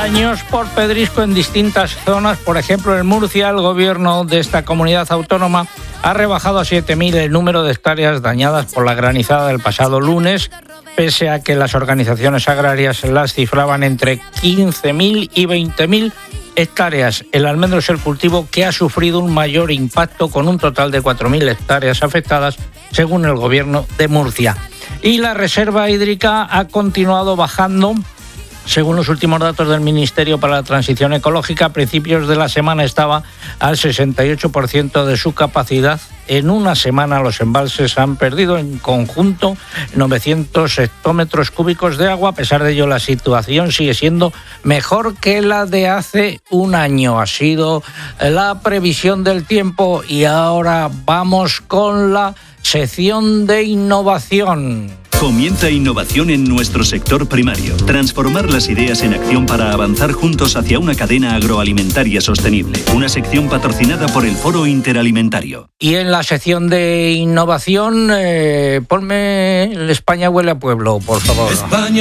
Daños por pedrisco en distintas zonas. Por ejemplo, en Murcia, el gobierno de esta comunidad autónoma ha rebajado a 7.000 el número de hectáreas dañadas por la granizada del pasado lunes, pese a que las organizaciones agrarias las cifraban entre 15.000 y 20.000 hectáreas. El almendro es el cultivo que ha sufrido un mayor impacto, con un total de 4.000 hectáreas afectadas, según el gobierno de Murcia. Y la reserva hídrica ha continuado bajando. Según los últimos datos del Ministerio para la Transición Ecológica, a principios de la semana estaba al 68% de su capacidad. En una semana los embalses han perdido en conjunto 900 hectómetros cúbicos de agua. A pesar de ello, la situación sigue siendo mejor que la de hace un año. Ha sido la previsión del tiempo y ahora vamos con la sección de innovación. Comienza innovación en nuestro sector primario. Transformar las ideas en acción para avanzar juntos hacia una cadena agroalimentaria sostenible. Una sección patrocinada por el Foro Interalimentario. Y en la sección de innovación, ponme el España huele a pueblo, por favor. España